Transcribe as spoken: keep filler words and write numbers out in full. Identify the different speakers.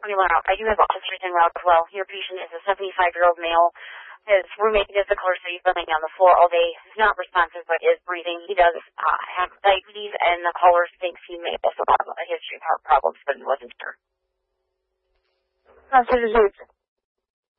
Speaker 1: twenty-one out. I do have a history thing out as well. Your patient is a seventy-five-year-old male. His roommate is the color, so he's been laying on the floor all day. He's not responsive, but is breathing. He does uh, have diabetes, and the caller thinks he may also have a history of heart problems, but he wasn't sure.
Speaker 2: Constitutes.